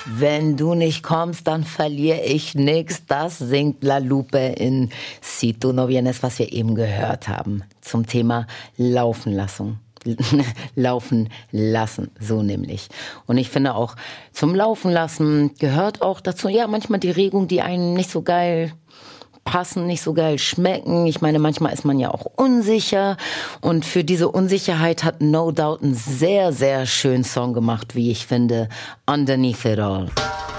Wenn du nicht kommst, dann verliere ich nix. Das singt La Lupe in Si tu no vienes, was wir eben gehört haben. Zum Thema Laufen lassen. Laufen lassen, so nämlich. Und ich finde auch, zum Laufen lassen gehört auch dazu, ja, manchmal die Regung, die einem nicht so geil passen, nicht so geil schmecken. Ich meine, manchmal ist man ja auch unsicher. Und für diese Unsicherheit hat No Doubt einen sehr, sehr schönen Song gemacht, wie ich finde, Underneath It All.